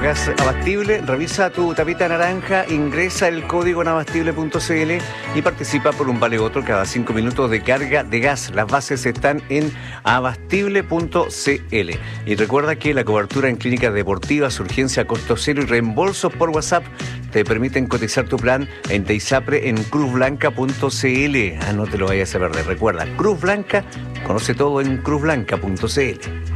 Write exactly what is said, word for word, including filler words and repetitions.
gas Abastible. Revisa tu tapita naranja, ingresa el código en abastible punto c l y participa por un vale otro cada cinco minutos de carga de gas. Las bases están en abastible punto c l. Y recuerda que la cobertura en clínicas deportivas, urgencia, costo cero y reembolsos por WhatsApp te permiten cotizar tu plan en Teisapre en cruz blanca punto c l. Ah, no te lo vayas a perder. Recuerda, Cruz Blanca, conoce todo en cruz blanca punto c l.